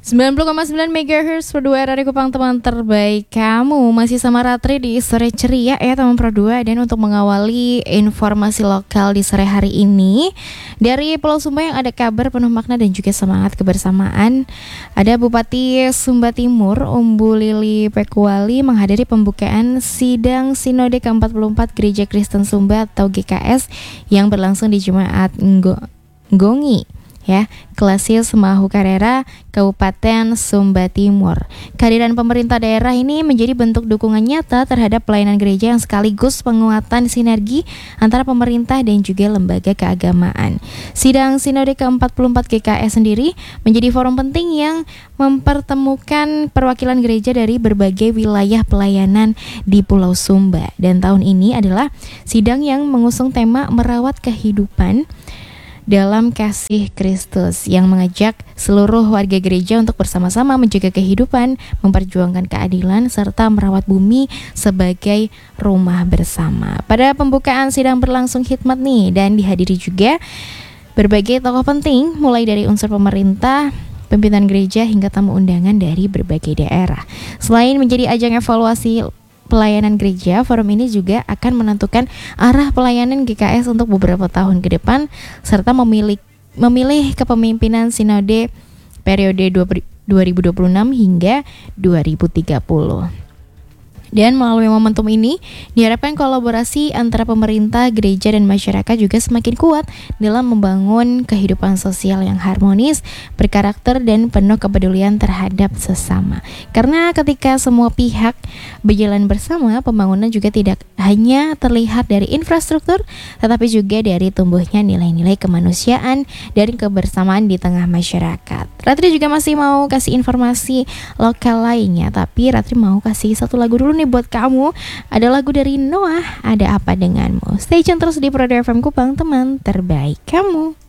90,9 MHz Pro 2 Radio Kupang, teman terbaik kamu. Masih sama Ratri di sore ceria ya teman Pro 2. Dan untuk mengawali informasi lokal di sore hari ini, dari Pulau Sumba yang ada kabar penuh makna dan juga semangat kebersamaan. Ada Bupati Sumba Timur Umbu Lili Pekuali menghadiri pembukaan sidang Sinode ke-44 Gereja Kristen Sumba atau GKS yang berlangsung di Jemaat Nggongi ya, Klasis Mahu Karera, Kabupaten Sumba Timur. Kehadiran pemerintah daerah ini menjadi bentuk dukungan nyata terhadap pelayanan gereja yang sekaligus penguatan sinergi antara pemerintah dan juga lembaga keagamaan. Sidang Sinode ke-44 GKS sendiri menjadi forum penting yang mempertemukan perwakilan gereja dari berbagai wilayah pelayanan di Pulau Sumba. Dan tahun ini adalah sidang yang mengusung tema merawat kehidupan dalam kasih Kristus, yang mengajak seluruh warga gereja untuk bersama-sama menjaga kehidupan, memperjuangkan keadilan, serta merawat bumi sebagai rumah bersama. Pada pembukaan sidang berlangsung hikmat nih, dan dihadiri juga berbagai tokoh penting, mulai dari unsur pemerintah, pimpinan gereja, hingga tamu undangan dari berbagai daerah. Selain menjadi ajang evaluasi pelayanan gereja, forum ini juga akan menentukan arah pelayanan GKS untuk beberapa tahun ke depan, serta memilih kepemimpinan sinode periode 2026 hingga 2030. Dan melalui momentum ini diharapkan kolaborasi antara pemerintah, gereja, dan masyarakat juga semakin kuat dalam membangun kehidupan sosial yang harmonis, berkarakter, dan penuh kepedulian terhadap sesama. Karena ketika semua pihak berjalan bersama, pembangunan juga tidak hanya terlihat dari infrastruktur, tetapi juga dari tumbuhnya nilai-nilai kemanusiaan dan kebersamaan di tengah masyarakat. Ratri juga masih mau kasih informasi lokal lainnya, tapi Ratri mau kasih satu lagu dulu nih buat kamu. Ada lagu dari Noah, Ada Apa Denganmu. Stay tune terus di Pro 2 FM Kupang, teman terbaik kamu.